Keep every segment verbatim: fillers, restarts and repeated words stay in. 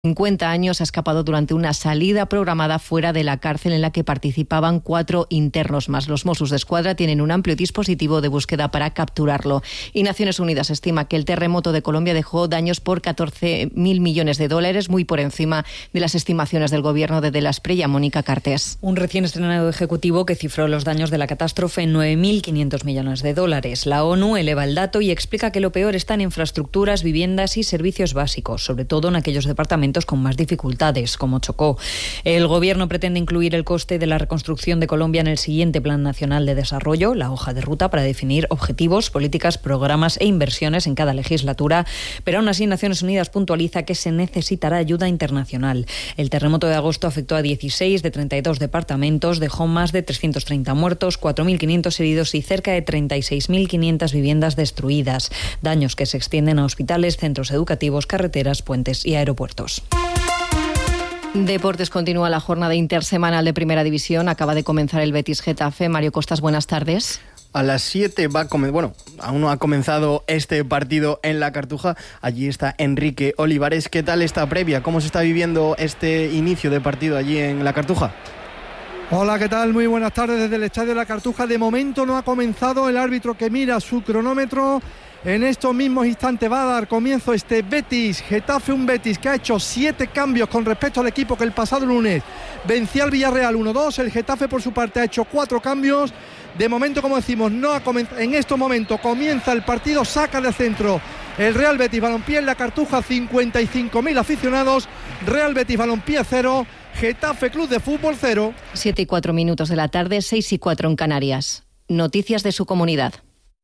cincuenta años ha escapado durante una salida programada fuera de la cárcel en la que participaban cuatro internos más. Los Mossos d'Esquadra tienen un amplio dispositivo de búsqueda para capturarlo. Y Naciones Unidas estima que el terremoto de Colombia dejó daños por catorce mil millones de dólares, muy por encima de las estimaciones del gobierno de De la Espriella. Mónica Cartés. Un recién estrenado ejecutivo que cifró los daños de la catástrofe en nueve mil quinientos millones de dólares. La ONU eleva el dato y explica que lo peor está en infraestructuras, viviendas y servicios básicos, sobre todo en aquellos departamentos con más dificultades, como Chocó. El Gobierno pretende incluir el coste de la reconstrucción de Colombia en el siguiente Plan Nacional de Desarrollo, la hoja de ruta para definir objetivos, políticas, programas e inversiones en cada legislatura, pero aún así Naciones Unidas puntualiza que se necesitará ayuda internacional. El terremoto de agosto afectó a dieciséis de treinta y dos departamentos, dejó más de trescientos treinta muertos, cuatro mil quinientos heridos y cerca de treinta y seis mil quinientas viviendas destruidas. Daños que se extienden a hospitales, centros educativos, carreteras, puentes y aeropuertos. Deportes, continúa la jornada intersemanal de Primera División. Acaba de comenzar el Betis-Getafe. Mario Costas, buenas tardes. A las siete va a comenzar, bueno, aún no ha comenzado este partido en la Cartuja. Allí está Enrique Olivares. ¿Qué tal esta previa? ¿Cómo se está viviendo este inicio de partido allí en la Cartuja? Hola, ¿qué tal? Muy buenas tardes desde el Estadio de la Cartuja. De momento no ha comenzado. El árbitro que mira su cronómetro. En estos mismos instantes va a dar comienzo este Betis Getafe, un Betis que ha hecho siete cambios con respecto al equipo que el pasado lunes vencía al Villarreal uno dos. El Getafe por su parte ha hecho cuatro cambios. De momento, como decimos, no ha comenzado. En estos momentos comienza el partido, saca de centro el Real Betis Balompié en la Cartuja, cincuenta y cinco mil aficionados. Real Betis Balompié cero, Getafe Club de Fútbol cero. Siete y cuatro minutos de la tarde, seis y cuatro en Canarias. Noticias de su comunidad.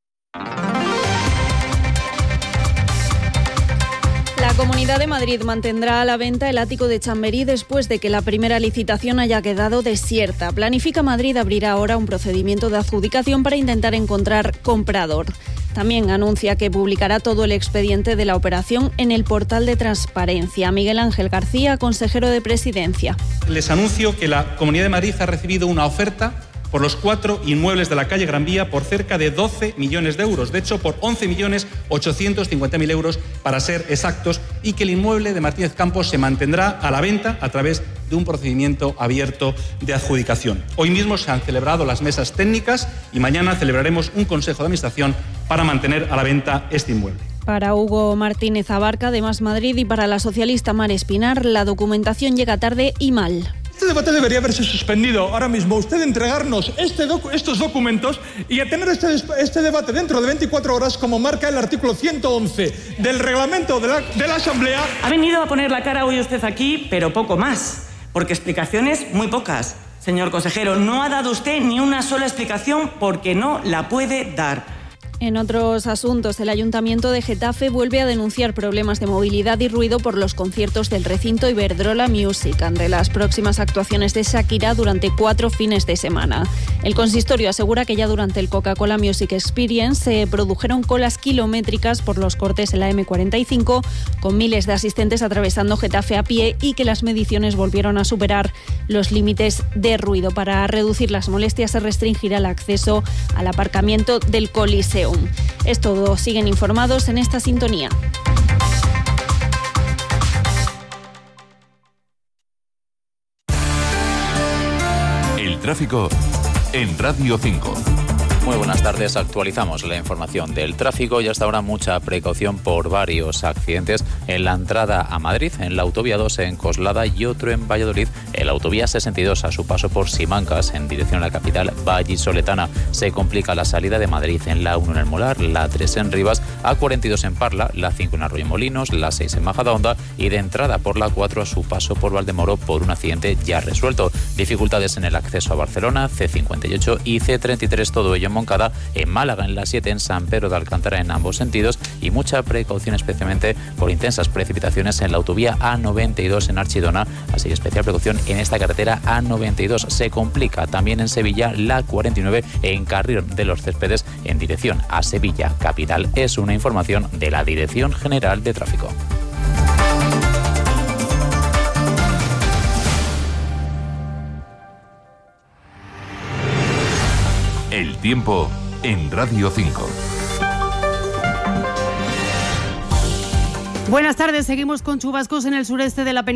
La Comunidad de Madrid mantendrá a la venta el ático de Chamberí después de que la primera licitación haya quedado desierta. Planifica Madrid abrir ahora un procedimiento de adjudicación para intentar encontrar comprador. También anuncia que publicará todo el expediente de la operación en el portal de transparencia. Miguel Ángel García, consejero de Presidencia. Les anuncio que la Comunidad de Madrid ha recibido una oferta por los cuatro inmuebles de la calle Gran Vía por cerca de doce millones de euros. De hecho, por once millones ochocientos cincuenta mil euros para ser exactos, y que el inmueble de Martínez Campos se mantendrá a la venta a través de un procedimiento abierto de adjudicación. Hoy mismo se han celebrado las mesas técnicas y mañana celebraremos un consejo de administración para mantener a la venta este inmueble. Para Hugo Martínez Abarca, de Más Madrid, y para la socialista Mar Espinar, la documentación llega tarde y mal. Este debate debería haberse suspendido ahora mismo. Usted entregarnos este docu- estos documentos y a tener este, este debate dentro de veinticuatro horas, como marca el artículo ciento once del reglamento de la, de la Asamblea. Ha venido a poner la cara hoy usted aquí, pero poco más, porque explicaciones muy pocas. Señor consejero, no ha dado usted ni una sola explicación porque no la puede dar. En otros asuntos, el Ayuntamiento de Getafe vuelve a denunciar problemas de movilidad y ruido por los conciertos del recinto Iberdrola Music ante las próximas actuaciones de Shakira durante cuatro fines de semana. El consistorio asegura que ya durante el Coca-Cola Music Experience se produjeron colas kilométricas por los cortes en la eme cuarenta y cinco, con miles de asistentes atravesando Getafe a pie, y que las mediciones volvieron a superar los límites de ruido. Para reducir las molestias se restringirá el acceso al aparcamiento del Coliseo. Es todo, siguen informados en esta sintonía. El tráfico en Radio cinco. Muy buenas tardes, actualizamos la información del tráfico y hasta ahora mucha precaución por varios accidentes en la entrada a Madrid, en la autovía dos en Coslada y otro en Valladolid, en la autovía sesenta y dos a su paso por Simancas en dirección a la capital vallisoletana. Se complica la salida de Madrid en la uno en el Molar, la tres en Rivas, a cuarenta y dos en Parla, la cinco en Arroyomolinos, la seis en Majadahonda y de entrada por la cuatro a su paso por Valdemoro por un accidente ya resuelto. Dificultades en el acceso a Barcelona, ce cincuenta y ocho y ce treinta y tres, todo ello en Moncada, en Málaga en la siete, en San Pedro de Alcántara en ambos sentidos, y mucha precaución especialmente por intensas precipitaciones en la autovía A noventa y dos en Archidona, así que especial precaución en esta carretera A noventa y dos. Se complica también en Sevilla la cuarenta y nueve en Carril de los Céspedes en dirección a Sevilla capital. Es una información de la Dirección General de Tráfico. El tiempo en Radio cinco. Buenas tardes, seguimos con chubascos en el sureste de la península.